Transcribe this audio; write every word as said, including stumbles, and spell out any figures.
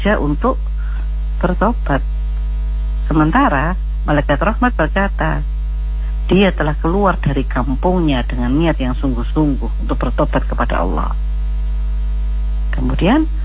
sengaja untuk bertobat. Sementara malaikat rahmat berkata, dia telah keluar dari kampungnya dengan niat yang sungguh-sungguh untuk bertobat kepada Allah. Kemudian